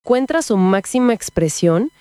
Encuentra su máxima expresión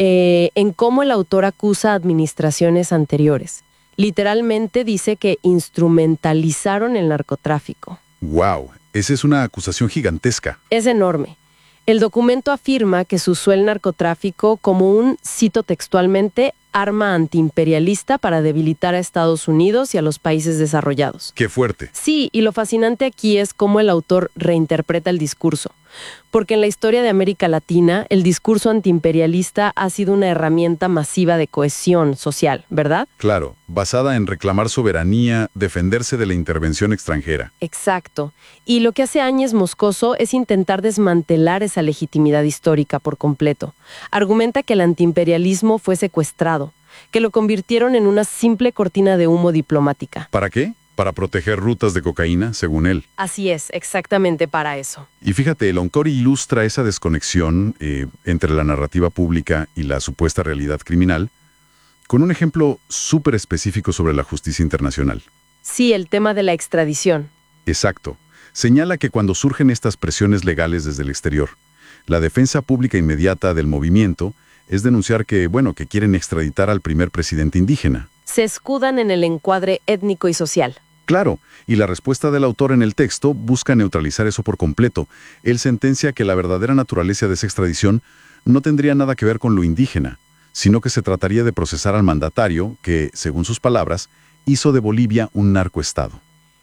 en cómo el autor acusa a administraciones anteriores. Literalmente dice que instrumentalizaron el narcotráfico. ¡Wow! Esa es una acusación gigantesca. Es enorme. El documento afirma que se usó el narcotráfico como un, cito textualmente, arma antiimperialista para debilitar a Estados Unidos y a los países desarrollados. ¡Qué fuerte! Sí, y lo fascinante aquí es cómo el autor reinterpreta el discurso. Porque en la historia de América Latina, el discurso antiimperialista ha sido una herramienta masiva de cohesión social, ¿verdad? Claro, basada en reclamar soberanía, defenderse de la intervención extranjera. Exacto. Y lo que hace Áñez Moscoso es intentar desmantelar esa legitimidad histórica por completo. Argumenta que el antiimperialismo fue secuestrado, que lo convirtieron en una simple cortina de humo diplomática. ¿Para qué? Para proteger rutas de cocaína, según él. Así es, exactamente para eso. Y fíjate, el autor ilustra esa desconexión entre la narrativa pública y la supuesta realidad criminal con un ejemplo súper específico sobre la justicia internacional. Sí, el tema de la extradición. Exacto. Señala que cuando surgen estas presiones legales desde el exterior, la defensa pública inmediata del movimiento es denunciar que quieren extraditar al primer presidente indígena. Se escudan en el encuadre étnico y social. Claro, y la respuesta del autor en el texto busca neutralizar eso por completo. Él sentencia que la verdadera naturaleza de esa extradición no tendría nada que ver con lo indígena, sino que se trataría de procesar al mandatario que, según sus palabras, hizo de Bolivia un narcoestado.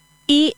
Y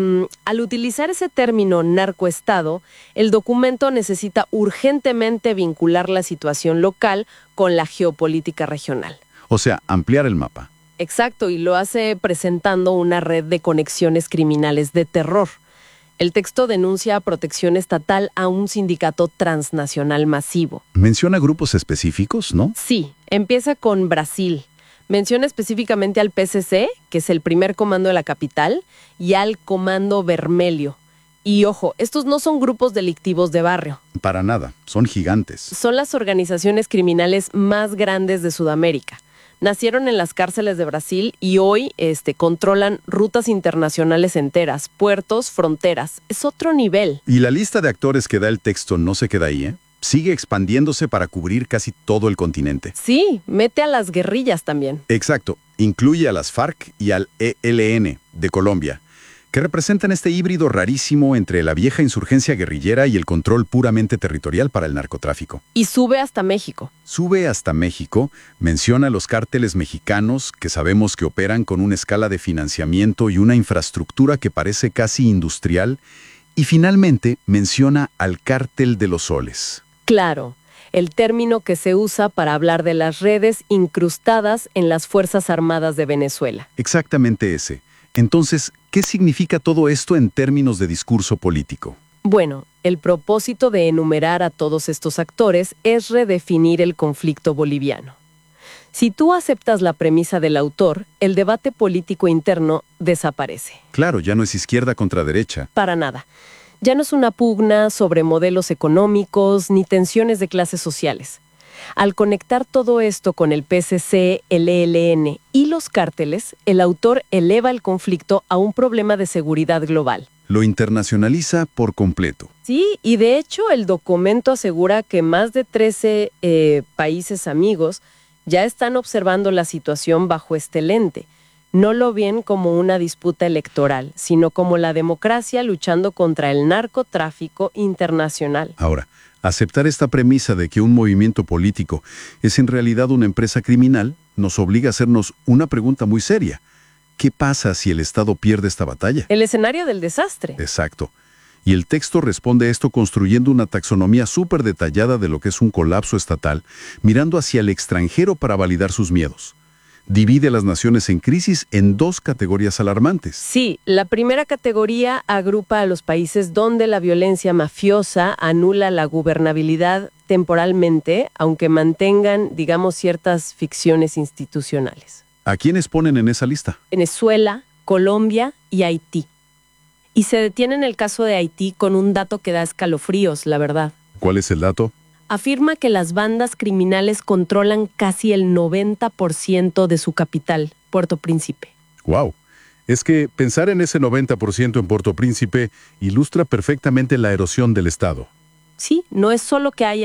al utilizar ese término narcoestado, el documento necesita urgentemente vincular la situación local con la geopolítica regional. O sea, ampliar el mapa. Exacto, y lo hace presentando una red de conexiones criminales de terror. El texto denuncia protección estatal a un sindicato transnacional masivo. Menciona grupos específicos, ¿no? Sí, empieza con Brasil. Menciona específicamente al PCC, que es el primer comando de la capital, y al Comando Vermelho. Y ojo, estos no son grupos delictivos de barrio. Para nada, son gigantes. Son las organizaciones criminales más grandes de Sudamérica. Nacieron en las cárceles de Brasil y hoy controlan rutas internacionales enteras, puertos, fronteras. Es otro nivel. Y la lista de actores que da el texto no se queda ahí, ¿eh? Sigue expandiéndose para cubrir casi todo el continente. Sí, mete a las guerrillas también. Exacto. Incluye a las FARC y al ELN de Colombia, que representan este híbrido rarísimo entre la vieja insurgencia guerrillera y el control puramente territorial para el narcotráfico. Y sube hasta México. Sube hasta México, menciona los cárteles mexicanos que sabemos que operan con una escala de financiamiento y una infraestructura que parece casi industrial, y finalmente menciona al cártel de los soles. Claro, el término que se usa para hablar de las redes incrustadas en las Fuerzas Armadas de Venezuela. Exactamente ese. Entonces, ¿qué significa todo esto en términos de discurso político? Bueno, el propósito de enumerar a todos estos actores es redefinir el conflicto boliviano. Si tú aceptas la premisa del autor, el debate político interno desaparece. Claro, ya no es izquierda contra derecha. Para nada. Ya no es una pugna sobre modelos económicos ni tensiones de clases sociales. Al conectar todo esto con el PCC, el ELN y los cárteles, el autor eleva el conflicto a un problema de seguridad global. Lo internacionaliza por completo. Sí, y de hecho el documento asegura que más de 13 países amigos ya están observando la situación bajo este lente. No lo ven como una disputa electoral, sino como la democracia luchando contra el narcotráfico internacional. Ahora, aceptar esta premisa de que un movimiento político es en realidad una empresa criminal nos obliga a hacernos una pregunta muy seria. ¿Qué pasa si el Estado pierde esta batalla? El escenario del desastre. Exacto. Y el texto responde a esto construyendo una taxonomía súper detallada de lo que es un colapso estatal, mirando hacia el extranjero para validar sus miedos. Divide a las naciones en crisis en dos categorías alarmantes. Sí, la primera categoría agrupa a los países donde la violencia mafiosa anula la gobernabilidad temporalmente, aunque mantengan, digamos, ciertas ficciones institucionales. ¿A quiénes ponen en esa lista? Venezuela, Colombia y Haití. Y se detiene en el caso de Haití con un dato que da escalofríos, la verdad. ¿Cuál es el dato? Afirma que las bandas criminales controlan casi el 90% de su capital, Puerto Príncipe. ¡Wow! Es que pensar en ese 90% en Puerto Príncipe ilustra perfectamente la erosión del Estado. Sí, no es solo que haya